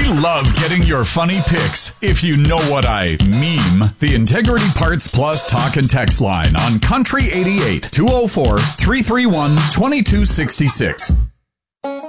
love getting your funny pics, if you know what I meme. The Integrity Parts Plus talk and text line on Country 88 204-331-2266.